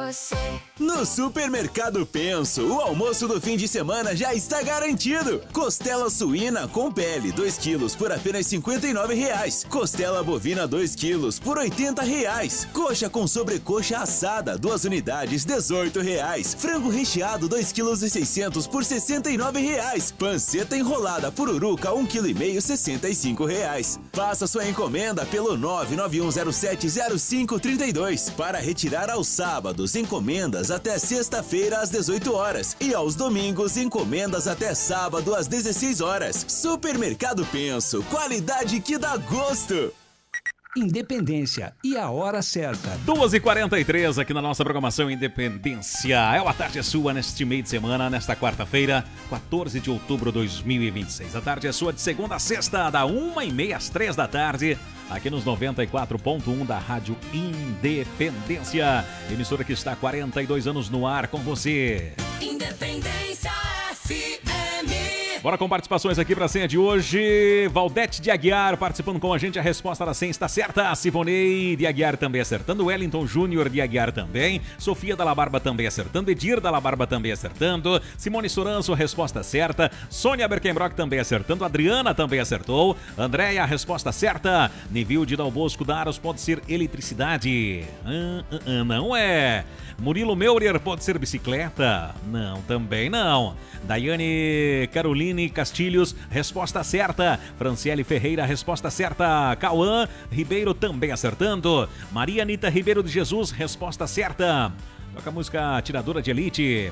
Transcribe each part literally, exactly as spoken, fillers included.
você. No Supermercado Penso, o almoço do fim de semana já está garantido. Costela suína com pele, dois quilos por apenas cinquenta e nove reais. Costela bovina, dois quilos por oitenta reais. Coxa com sobrecoxa assada, duas unidades, dezoito reais. Frango recheado, dois quilos e seiscentos por sessenta e nove reais. Panceta enrolada pururuca, um quilo e meio, sessenta e cinco reais. Faça sua encomenda pelo nove nove um zero sete zero cinco três dois. Para retirar aos sábados, encomendas até sexta-feira às dezoito horas e aos domingos, encomendas até sábado às dezesseis horas. Supermercado Penso, qualidade que dá gosto. Independência e a hora certa. duas e quarenta e três aqui na nossa programação Independência. É uma tarde sua neste meio de semana, nesta quarta-feira, quatorze de outubro de dois mil e vinte e seis. A tarde é sua de segunda a sexta, da uma e meia às três da tarde, aqui nos noventa e quatro ponto um da Rádio Independência. Emissora que está há quarenta e dois anos no ar com você. Independência F M. Bora com participações aqui para a senha de hoje. Valdete de Aguiar participando com a gente. A resposta da senha está certa. Sivonei de Aguiar também acertando. Wellington Júnior de Aguiar também. Sofia da La Barba também acertando. Edir da La Barba também acertando. Simone Soranço, resposta certa. Sônia Berkenbrock também acertando. Adriana também acertou. Andréia, a resposta certa. Nevil de Dal Bosco da Aros pode ser eletricidade. Ah, ah, ah, não é. Murilo Meurer pode ser bicicleta. Não, também não. Daiane Caroline Castilhos, resposta certa. Franciele Ferreira, resposta certa. Cauã Ribeiro também acertando. Maria Anitta Ribeiro de Jesus, resposta certa. Toca a música Tiradora de Elite.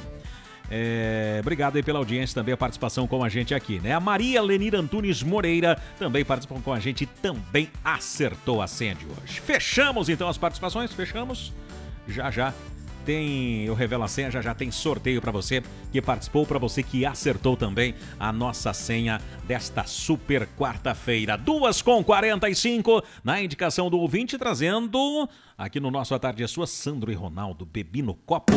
É, obrigado aí pela audiência, também a participação com a gente aqui, né? A Maria Lenir Antunes Moreira também participou com a gente e também acertou a senha de hoje. Fechamos então as participações, fechamos. Já já tem, eu revelo a senha, já já tem sorteio para você que participou, para você que acertou também a nossa senha desta super quarta-feira. duas com quarenta e cinco, na indicação do ouvinte, trazendo aqui no nosso A Tarde é Sua, Sandro e Ronaldo, Bebi no Copo.